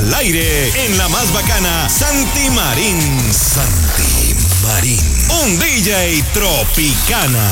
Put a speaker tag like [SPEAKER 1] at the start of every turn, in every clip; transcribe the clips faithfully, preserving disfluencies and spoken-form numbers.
[SPEAKER 1] al aire en la más bacana, Santi Marín. Santi Marín. Un D J Tropicana.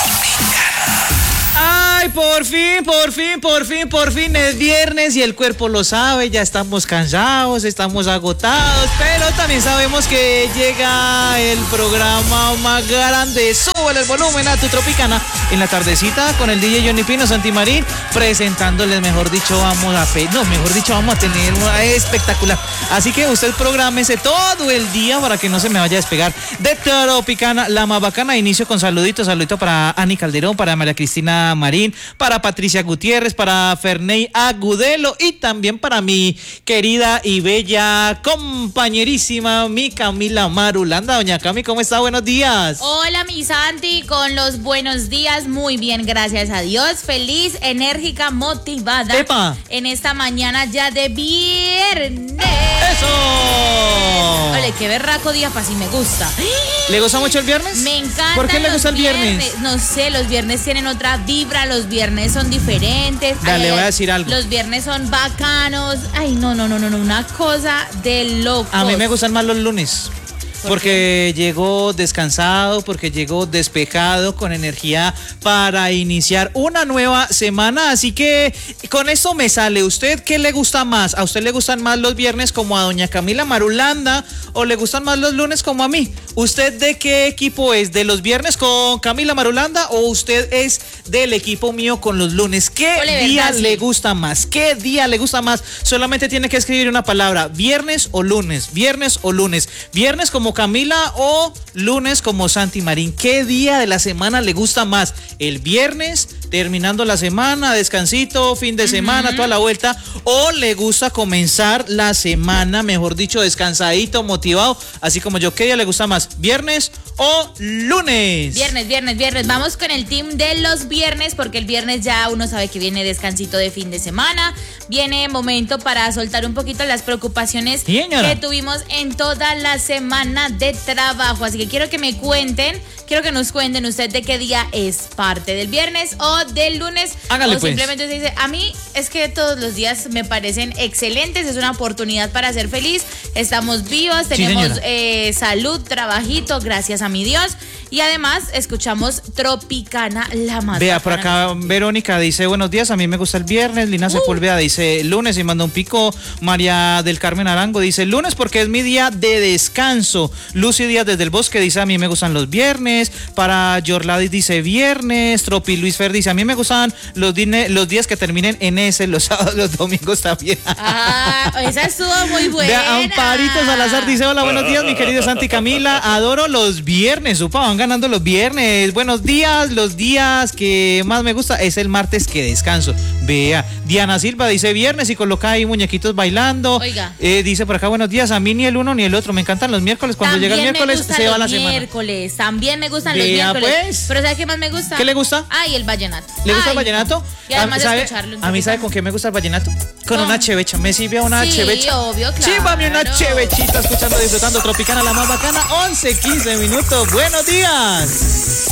[SPEAKER 2] Ay, por fin, por fin, por fin, por fin es viernes y el cuerpo lo sabe, ya estamos cansados, estamos agotados, pero también sabemos que llega el programa más grande. Súbele el volumen a tu Tropicana en la tardecita con el D J Johnny Pino, Santi Marín, presentándoles, mejor dicho, vamos a fe, no, mejor dicho, vamos a tener una espectacular. Así que usted prográmese todo el día para que no se me vaya a despegar de Tropicana, la más bacana. Inicio con saluditos, saludito para Ani Calderón, para María Cristina Marín, para Patricia Gutiérrez, para Ferney Agudelo y también para mi querida y bella compañerísima, mi Camila Marulanda. Doña Cami, ¿cómo está? Buenos días.
[SPEAKER 3] Hola, mi Santi, con los buenos días, muy bien, gracias a Dios, feliz, enérgica, motivada.
[SPEAKER 2] ¡Epa!
[SPEAKER 3] En esta mañana ya de viernes.
[SPEAKER 2] ¡Eso!
[SPEAKER 3] Ole, qué berraco día, para si me gusta.
[SPEAKER 2] ¿Le gusta mucho el viernes?
[SPEAKER 3] Me encanta.
[SPEAKER 2] ¿Por qué le gusta el viernes?
[SPEAKER 3] viernes? No sé, los viernes tienen otra vibra, los viernes son diferentes.
[SPEAKER 2] Dale,
[SPEAKER 3] Ay,
[SPEAKER 2] voy a decir algo.
[SPEAKER 3] Los viernes son bacanos. Ay, no, no, no, no, no, una cosa de locos.
[SPEAKER 2] A mí me gustan más los lunes. Porque llegó descansado, porque llegó despejado, con energía para iniciar una nueva semana. Así que con esto me sale. ¿Usted qué le gusta más? ¿A usted le gustan más los viernes como a doña Camila Marulanda o le gustan más los lunes como a mí? ¿Usted de qué equipo es? ¿De los viernes con Camila Marulanda o usted es del equipo mío con los lunes? ¿Qué
[SPEAKER 3] Ole,
[SPEAKER 2] día
[SPEAKER 3] verdad,
[SPEAKER 2] le
[SPEAKER 3] sí.
[SPEAKER 2] gusta más? ¿Qué día le gusta más? Solamente tiene que escribir una palabra: viernes o lunes, viernes o lunes, viernes como Camila o lunes como Santi Marín. ¿Qué día de la semana le gusta más? ¿El viernes, terminando la semana, descansito, fin de semana, uh-huh. toda la vuelta? ¿O le gusta comenzar la semana, mejor dicho, descansadito, motivado, así como yo? ¿Qué día le gusta más? ¿Viernes o lunes?
[SPEAKER 3] Viernes, viernes, viernes. Vamos con el team de los viernes, porque el viernes ya uno sabe que viene descansito de fin de semana. Viene momento para soltar un poquito las preocupaciones
[SPEAKER 2] Señora.
[SPEAKER 3] que tuvimos en toda la semana de trabajo. Así que quiero que me cuenten, quiero que nos cuenten usted de qué día es parte del viernes o del lunes.
[SPEAKER 2] Hágale,
[SPEAKER 3] o
[SPEAKER 2] pues.
[SPEAKER 3] simplemente usted dice, a mí es que todos los días me parecen excelentes, es una oportunidad para ser feliz. Estamos vivos, tenemos
[SPEAKER 2] Sí,
[SPEAKER 3] eh, salud, trabajito, gracias a mi Dios. Y además escuchamos Tropicana, la más
[SPEAKER 2] Vea, por acá Verónica dice buenos días, a mí me gusta el viernes. Lina uh. Sepúlveda dice lunes y manda un pico. María del Carmen Arango dice lunes porque es mi día de descanso. Lucy Díaz desde el Bosque dice a mí me gustan los viernes. Para Yorladis dice viernes. Tropi Luis Fer dice a mí me gustan los, dine, los días que terminen en ese, los sábados, los domingos también.
[SPEAKER 3] Ah, esa estuvo muy buena.
[SPEAKER 2] Vea, Amparito Salazar dice hola, buenos días mi querido Santi Camila, adoro los viernes, upa, van ganando los viernes. Buenos días, los días que más me gusta es el martes que descanso. Vea, Diana Silva dice viernes y coloca ahí muñequitos bailando.
[SPEAKER 3] Oiga.
[SPEAKER 2] Eh, dice por acá buenos días, a mí ni el uno ni el otro, me encantan los miércoles, cuando
[SPEAKER 3] También
[SPEAKER 2] llega el miércoles se va la semana.
[SPEAKER 3] Miércoles, también me gustan
[SPEAKER 2] Vea,
[SPEAKER 3] los miércoles.
[SPEAKER 2] pues.
[SPEAKER 3] Pero ¿sabe qué más me gusta?
[SPEAKER 2] ¿Qué le gusta?
[SPEAKER 3] Ay, el vallenato.
[SPEAKER 2] ¿Le gusta
[SPEAKER 3] Ay,
[SPEAKER 2] el vallenato?
[SPEAKER 3] Y además de
[SPEAKER 2] ¿sabe?
[SPEAKER 3] escucharlo un
[SPEAKER 2] A mí,
[SPEAKER 3] poquito.
[SPEAKER 2] ¿sabe con qué me gusta el vallenato? Con
[SPEAKER 3] ¿Cómo?
[SPEAKER 2] una chevecha. ¿Me sirve una
[SPEAKER 3] Sí,
[SPEAKER 2] chevecha?
[SPEAKER 3] obvio, claro.
[SPEAKER 2] Sí, mami, una chevechita escuchando, disfrutando Tropicana, la más bacana. once, quince minutos. Buenos días.